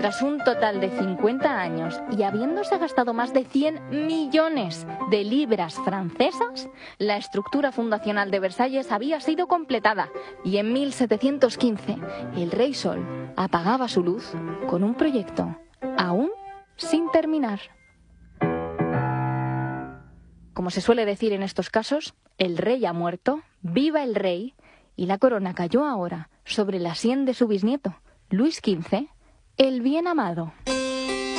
Tras un total de 50 años y habiéndose gastado más de 100 millones de libras francesas, la estructura fundacional de Versalles había sido completada y en 1715 el Rey Sol apagaba su luz con un proyecto aún sin terminar. Como se suele decir en estos casos, el rey ha muerto, viva el rey, y la corona cayó ahora sobre la sien de su bisnieto, Luis XV, el bien amado.